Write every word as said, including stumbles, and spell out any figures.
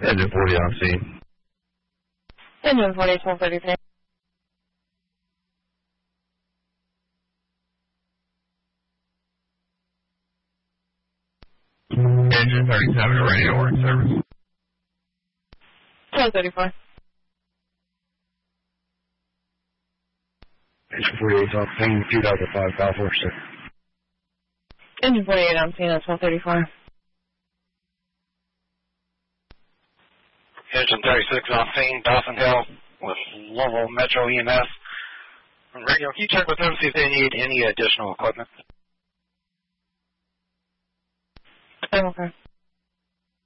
Engine forty on scene. Engine forty, twelve thirty-three. Engine thirty-seven to radio, we're in service. twelve thirty-four. Engine forty-eight on scene, two thousand five, Kyle Forster. Engine forty-eight on scene at twelve thirty-four. Engine thirty-six on scene, Dawson Hill with Louisville Metro E M S. Radio, can you check with them, see if they need any additional equipment? Okay.